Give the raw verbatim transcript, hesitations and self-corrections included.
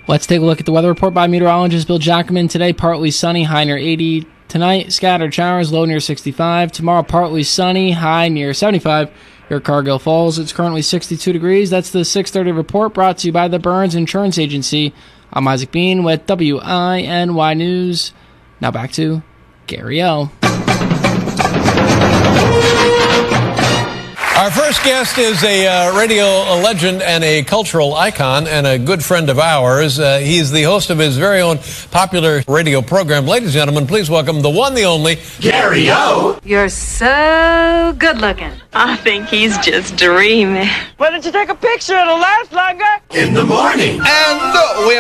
Let's take a look at the weather report by meteorologist Bill Jackman. Today, partly sunny, high near eighty. Tonight, scattered showers, low near sixty-five. Tomorrow, partly sunny, high near seventy-five. Here at Cargill Falls, it's currently sixty-two degrees. That's the six thirty report brought to you by the Burns Insurance Agency. I'm Isaac Bean with W I N Y News. Now back to Gary O. Our first guest is a uh, radio legend and a cultural icon and a good friend of ours. Uh, he's the host of his very own popular radio program. Ladies and gentlemen, please welcome the one, the only, Gary O. You're so good looking. I think he's just dreaming. Why don't you take a picture? It'll last longer. In the morning. And uh, we